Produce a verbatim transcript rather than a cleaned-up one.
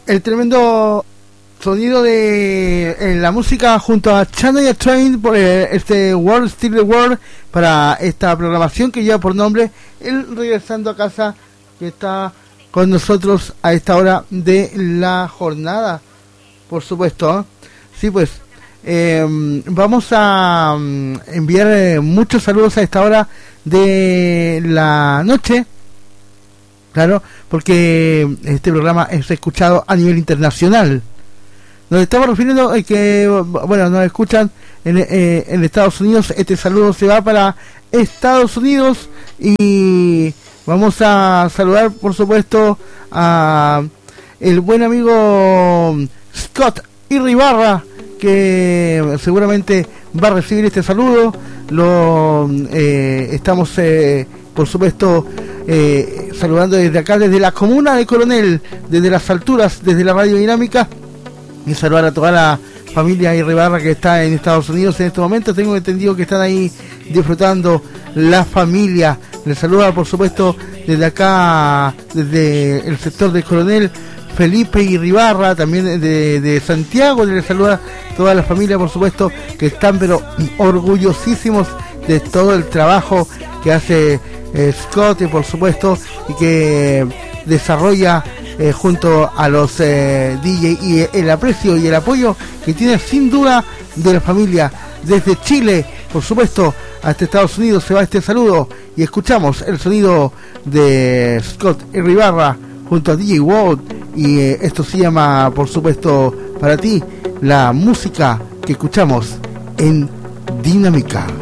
el tremendo sonido de en la música junto a Shania Twain por este World Still the World para esta programación que lleva por nombre El Regresando a Casa, que está con nosotros a esta hora de la jornada, por supuesto. Sí, pues eh, vamos a enviar eh, muchos saludos a esta hora de la noche, claro, porque este programa es escuchado a nivel internacional. Nos estamos refiriendo a que, bueno, nos escuchan en, eh, en Estados Unidos. Este saludo se va para Estados Unidos y vamos a saludar, por supuesto, a el buen amigo Scott Irribarra, que seguramente va a recibir este saludo. Lo eh, estamos, eh, por supuesto, eh, saludando desde acá, desde la comuna de Coronel, desde las alturas, desde la Radio Dinámica. Y saludar a toda la familia Irribarra que está en Estados Unidos en este momento. Tengo entendido que están ahí disfrutando la familia. Les saluda, por supuesto, desde acá, desde el sector de Coronel, Felipe Irribarra, también de, de Santiago. Les saluda toda la familia, por supuesto, que están pero orgullosísimos de todo el trabajo que hace eh, Scott, por supuesto, y que desarrolla Eh, junto a los eh, D J, y el aprecio y el apoyo que tiene sin duda de la familia. Desde Chile, por supuesto, hasta Estados Unidos se va este saludo y escuchamos el sonido de Scott Irribarra junto a D J Wood, y eh, esto se llama, por supuesto, para ti, la música que escuchamos en Dinámica.